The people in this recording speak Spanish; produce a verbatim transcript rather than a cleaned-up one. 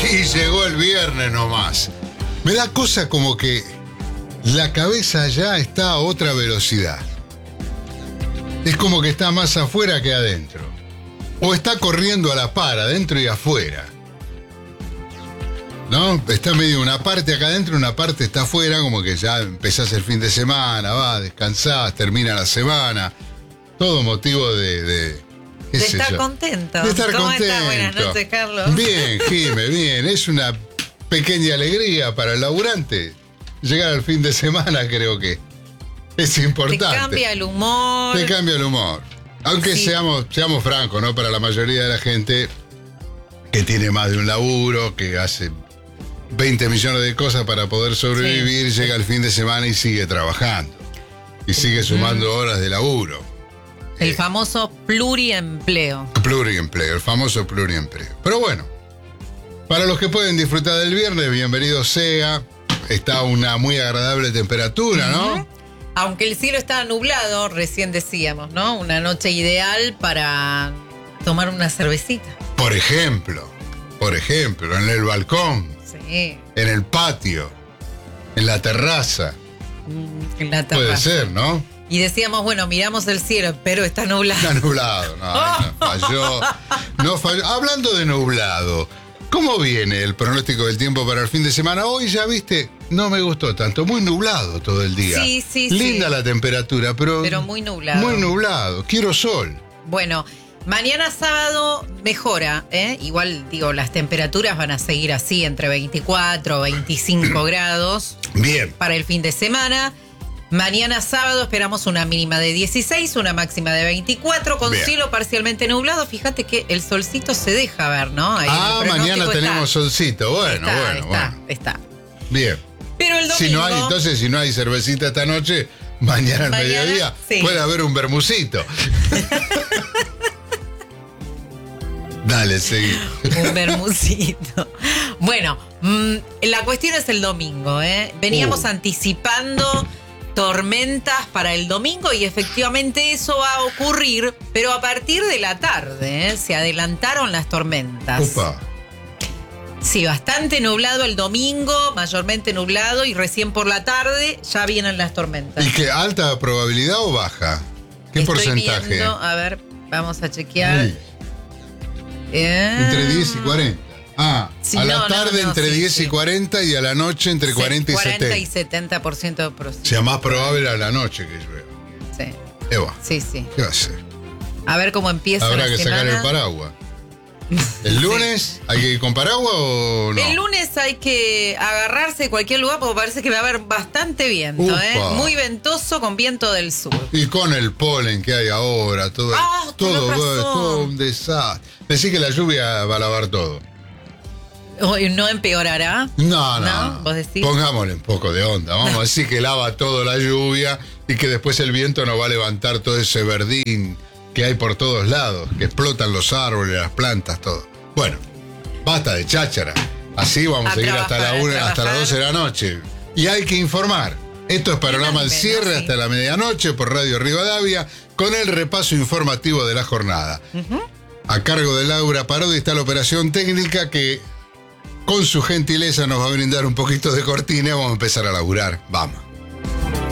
Y llegó el viernes nomás. Me da cosa como que la cabeza ya está a otra velocidad. Es como que está más afuera que adentro. O está corriendo a la par, adentro y afuera. ¿No? Está medio una parte acá adentro, una parte está afuera, como que ya empezás el fin de semana, va, descansás, termina la semana. Todo motivo de... de De estar yo? contento. De estar ¿Cómo contento. estás? Buenas noches, Carlos. Bien, Jime, bien. Es una pequeña alegría para el laburante. Llegar al fin de semana creo que es importante. Te cambia el humor. Te cambia el humor. Aunque sí. seamos, seamos francos, ¿no? Para la mayoría de la gente que tiene más de un laburo, que hace veinte millones de cosas para poder sobrevivir, sí. llega el fin de semana y sigue trabajando. Y sigue sumando mm. horas de laburo. El famoso pluriempleo. Pluriempleo, el famoso pluriempleo. Pero bueno, para los que pueden disfrutar del viernes, bienvenido sea. Está una muy agradable temperatura, ¿no? Uh-huh. Aunque el cielo está nublado, recién decíamos, ¿no? Una noche ideal para tomar una cervecita. Por ejemplo, por ejemplo, en el balcón, sí. en el patio, en la terraza. Mm, en la terraza. Puede ser, ¿no? Y decíamos, bueno, miramos el cielo, pero está nublado. Está nublado, no, no falló, no falló. Hablando de nublado, ¿cómo viene el pronóstico del tiempo para el fin de semana? Hoy ya viste, no me gustó tanto, muy nublado todo el día. Sí, sí, Linda sí. la temperatura, pero... Pero muy nublado. Muy nublado, quiero sol. Bueno, mañana sábado mejora, ¿eh? Igual, digo, las temperaturas van a seguir así, entre veinticuatro, veinticinco grados. Bien. Para el fin de semana. Mañana sábado esperamos una mínima de dieciséis, una máxima de veinticuatro, con Bien. cielo parcialmente nublado. Fíjate que el solcito se deja ver, ¿no? Ahí ah, mañana tenemos está. solcito. Bueno, está, bueno, está, bueno. Está. Bien. Pero el domingo... Si no hay, entonces, si no hay cervecita esta noche, mañana al mañana, mediodía sí. puede haber un bermucito. Dale, seguí. Un bermucito. Bueno, mmm, la cuestión es el domingo, ¿eh? Veníamos uh. anticipando... tormentas para el domingo y efectivamente eso va a ocurrir, pero a partir de la tarde, ¿eh? Se adelantaron las tormentas. Opa. Sí, bastante nublado el domingo, mayormente nublado, y recién por la tarde ya vienen las tormentas. ¿Y qué, alta probabilidad o baja? ¿Qué Estoy porcentaje? Viendo, a ver, vamos a chequear. Sí. Eh... Entre diez y cuarenta. Ah, sí, a la no, tarde no, no, entre sí, diez y cuarenta y a la noche entre sí, cuarenta y setenta. cuarenta y setenta por ciento de probabilidad. O sea, más probable a la noche que llueva. Sí. Eva. Sí, sí. ¿Qué va a hacer? A ver cómo empieza Habrá la que semana. sacar el paraguas. ¿El lunes sí. hay que ir con paraguas o no? El lunes hay que agarrarse de cualquier lugar porque parece que va a haber bastante viento, ¿eh? Muy ventoso con viento del sur. Y con el polen que hay ahora, todo, ah, todo, todo un desastre. Decís que la lluvia va a lavar todo. ¿No empeorará? No, no, no. ¿Vos decís? Pongámosle un poco de onda. Vamos a decir que lava todo la lluvia y que después el viento nos va a levantar todo ese verdín que hay por todos lados, que explotan los árboles, las plantas, todo. Bueno, basta de cháchara. Así vamos a, a seguir hasta la una, hasta las doce de la noche. Y hay que informar. Esto es Panorama al Cierre, sí. hasta la medianoche por Radio Rivadavia, con el repaso informativo de la jornada. Uh-huh. A cargo de Laura Parodi está la operación técnica que... con su gentileza nos va a brindar un poquito de cortina y vamos a empezar a laburar. Vamos.